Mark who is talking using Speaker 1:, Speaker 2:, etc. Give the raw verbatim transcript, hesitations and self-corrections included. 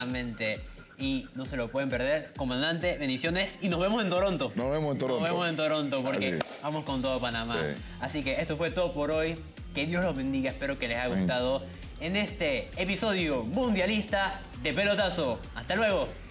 Speaker 1: Exactamente. Y no se lo pueden perder. Comandante, bendiciones y nos vemos en Toronto.
Speaker 2: Nos vemos en Toronto.
Speaker 1: Nos vemos en Toronto porque
Speaker 2: Así.
Speaker 1: vamos con todo Panamá.
Speaker 2: Sí.
Speaker 1: Así que esto fue todo por hoy. Que Dios los bendiga. Espero que les haya gustado en este episodio mundialista de Pelotazo. Hasta luego.